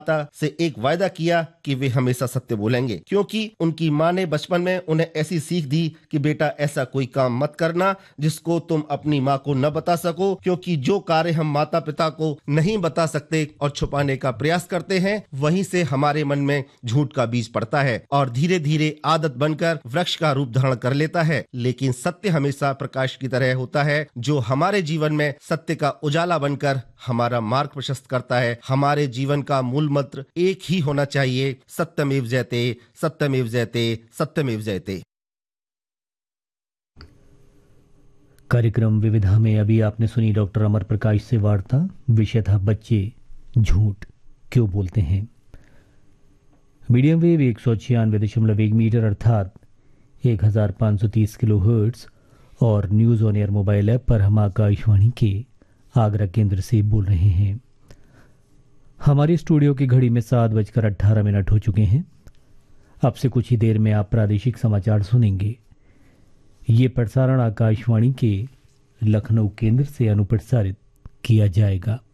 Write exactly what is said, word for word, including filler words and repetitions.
माता से एक वायदा किया कि वे हमेशा सत्य बोलेंगे, क्योंकि उनकी माँ ने बचपन में उन्हें ऐसी सीख दी कि बेटा ऐसा कोई काम मत करना जिसको तुम अपनी माँ को न बता सको, क्योंकि जो कार्य हम माता पिता को नहीं बता सकते और छुपाने का प्रयास करते हैं, वहीं से हमारे मन में झूठ का बीज पड़ता है और धीरे धीरे आदत बनकर वृक्ष का रूप धारण कर लेता है। लेकिन सत्य हमेशा प्रकाश की तरह होता है, जो हमारे जीवन में सत्य का उजाला बनकर हमारा मार्ग प्रशस्त करता है। हमारे जीवन का मूल मंत्र एक ही होना चाहिए, सत्यमेव जयते, सत्यमेव जयते, सत्यमेव जयते। कार्यक्रम विविधा में अभी आपने सुनी डॉक्टर अमर प्रकाश से वार्ता। विषय था बच्चे झूठ क्यों बोलते हैं। मीडियम वेव एक सौ छियानवे दशमलव एक मीटर अर्थात एक हजार पाँच सौ तीस किलो हर्ट्ज और news on air mobile app पर हम आकाशवाणी के आगरा केंद्र से बोल रहे हैं। हमारी स्टूडियो की घड़ी में सात बजकर अट्ठारह मिनट हो चुके हैं। अब से कुछ ही देर में आप प्रादेशिक समाचार सुनेंगे। ये प्रसारण आकाशवाणी के लखनऊ केंद्र से अनुप्रसारित किया जाएगा।